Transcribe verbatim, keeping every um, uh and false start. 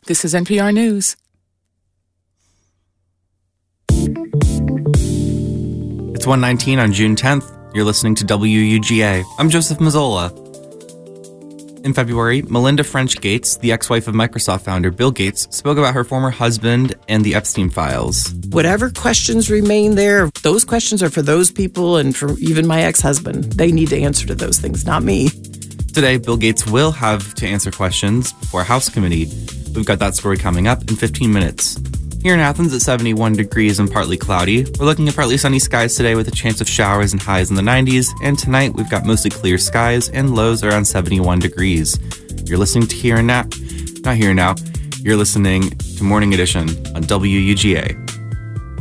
This is N P R News. It's one nineteen on June tenth. You're listening to W U G A. I'm Joseph Mazzola. In February, Melinda French Gates, the ex-wife of Microsoft founder Bill Gates, spoke about her former husband and the Epstein files. Whatever questions remain there, those questions are for those people and for even my ex-husband. They need to answer to those things, not me. Today, Bill Gates will have to answer questions before a House committee. We've got that story coming up in fifteen minutes. Here in Athens, it's seventy-one degrees and partly cloudy. We're looking at partly sunny skies today with a chance of showers and highs in the nineties. And tonight, we've got mostly clear skies and lows around seventy-one degrees. You're listening to Here and Now. Not Here and Now. You're listening to Morning Edition on W U G A.